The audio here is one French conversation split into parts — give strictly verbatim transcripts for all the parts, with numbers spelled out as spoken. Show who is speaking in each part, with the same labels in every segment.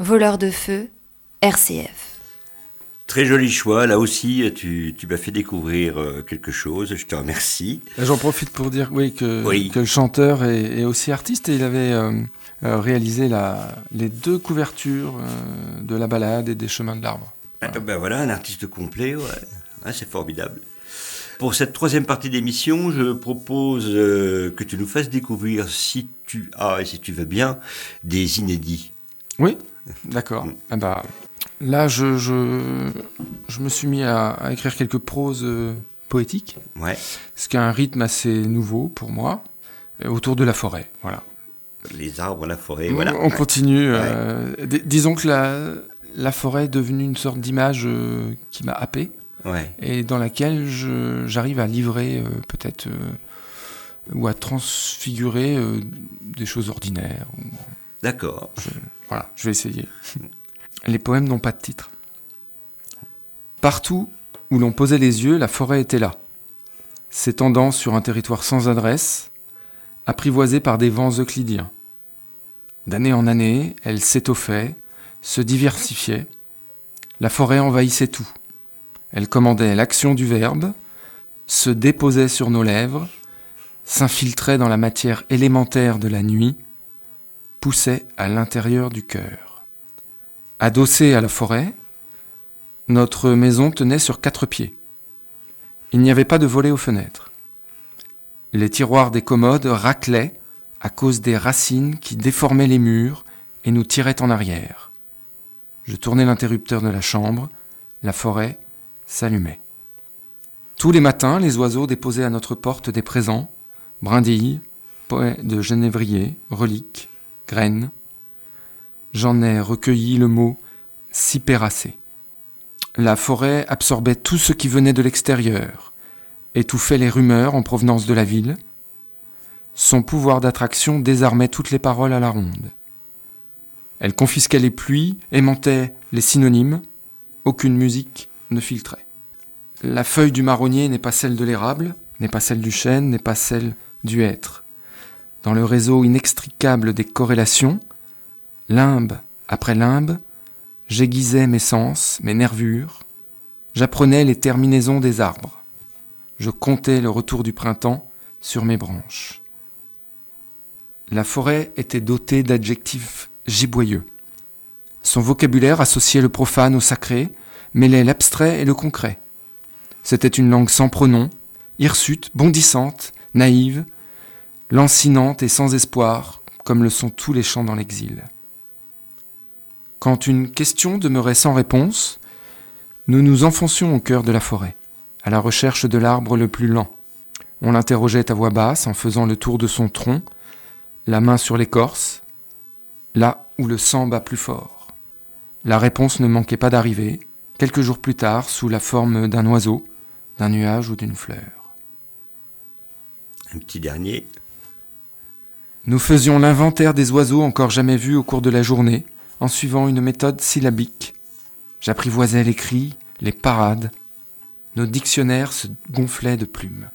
Speaker 1: Voleurs de feu, R C F.
Speaker 2: Très joli choix, là aussi tu, tu m'as fait découvrir euh, quelque chose, je te remercie.
Speaker 3: J'en profite pour dire oui, que,
Speaker 2: oui.
Speaker 3: que le chanteur est, est aussi artiste et il avait euh, euh, réalisé la, les deux couvertures euh, de la balade et des chemins de l'arbre.
Speaker 2: Voilà. Ah, ben voilà, un artiste complet, ouais. Ah, c'est formidable. Pour cette troisième partie d'émission, je propose euh, que tu nous fasses découvrir, si tu as et si tu veux bien, des inédits.
Speaker 3: Oui, d'accord. Ah bah, là, je, je, je me suis mis à, à écrire quelques proses euh, poétiques,
Speaker 2: ouais.
Speaker 3: ce qui a un rythme assez nouveau pour moi, autour de la forêt. Voilà.
Speaker 2: Les arbres, la forêt,
Speaker 3: On,
Speaker 2: voilà.
Speaker 3: On continue.
Speaker 2: Ouais.
Speaker 3: Euh, d- disons que la, la forêt est devenue une sorte d'image euh, qui m'a happé.
Speaker 2: Ouais.
Speaker 3: Et dans laquelle je, j'arrive à livrer euh, peut-être euh, ou à transfigurer euh, des choses ordinaires. Ou...
Speaker 2: D'accord.
Speaker 3: Je, voilà, je vais essayer. Les poèmes n'ont pas de titre. Partout où l'on posait les yeux, la forêt était là, s'étendant sur un territoire sans adresse, apprivoisé par des vents euclidiens. D'année en année, elle s'étoffait, se diversifiait. La forêt envahissait tout. Elle commandait l'action du verbe, se déposait sur nos lèvres, s'infiltrait dans la matière élémentaire de la nuit, poussait à l'intérieur du cœur. Adossée à la forêt, notre maison tenait sur quatre pieds. Il n'y avait pas de volets aux fenêtres. Les tiroirs des commodes raclaient à cause des racines qui déformaient les murs et nous tiraient en arrière. Je tournais l'interrupteur de la chambre, la forêt s'allumait. Tous les matins, les oiseaux déposaient à notre porte des présents, brindilles, pois de genévrier, reliques, graines. J'en ai recueilli le mot cypéracée. La forêt absorbait tout ce qui venait de l'extérieur, étouffait les rumeurs en provenance de la ville. Son pouvoir d'attraction désarmait toutes les paroles à la ronde. Elle confisquait les pluies, aimantait les synonymes. Aucune musique ne filtrait. La feuille du marronnier n'est pas celle de l'érable, n'est pas celle du chêne, n'est pas celle du hêtre. Dans le réseau inextricable des corrélations, limbe après limbe, j'aiguisais mes sens, mes nervures, j'apprenais les terminaisons des arbres. Je comptais le retour du printemps sur mes branches. La forêt était dotée d'adjectifs giboyeux. Son vocabulaire associait le profane au sacré, mêlait l'abstrait et le concret. C'était une langue sans pronom, hirsute, bondissante, naïve, lancinante et sans espoir, comme le sont tous les chants dans l'exil. Quand une question demeurait sans réponse, nous nous enfoncions au cœur de la forêt, à la recherche de l'arbre le plus lent. On l'interrogeait à voix basse en faisant le tour de son tronc, la main sur l'écorce, là où le sang bat plus fort. La réponse ne manquait pas d'arriver, quelques jours plus tard, sous la forme d'un oiseau, d'un nuage ou d'une fleur.
Speaker 2: Un petit dernier.
Speaker 3: Nous faisions l'inventaire des oiseaux encore jamais vus au cours de la journée, en suivant une méthode syllabique. J'apprivoisais les cris, les parades. Nos dictionnaires se gonflaient de plumes.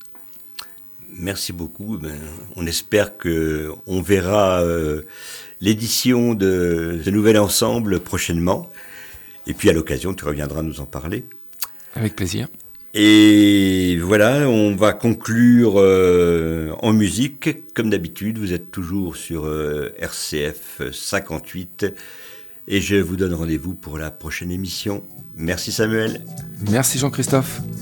Speaker 2: Merci beaucoup. Ben, on espère qu'on verra euh, l'édition de ce nouvel ensemble prochainement. Et puis à l'occasion, tu reviendras nous en parler.
Speaker 3: Avec plaisir.
Speaker 2: Et voilà, on va conclure euh, en musique. Comme d'habitude, vous êtes toujours sur euh, R C F cinquante-huit. Et je vous donne rendez-vous pour la prochaine émission. Merci Samuel.
Speaker 3: Merci Jean-Christophe.